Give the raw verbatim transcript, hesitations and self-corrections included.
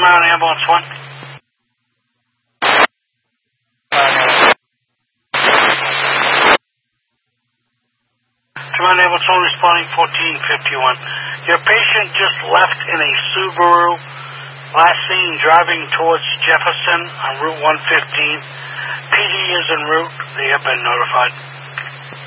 Paramount Ambulance one. Paramount Ambulance one responding fourteen fifty-one. Your patient just left in a Subaru, last seen driving towards Jefferson on Route one fifteen. P D is en route. They have been notified.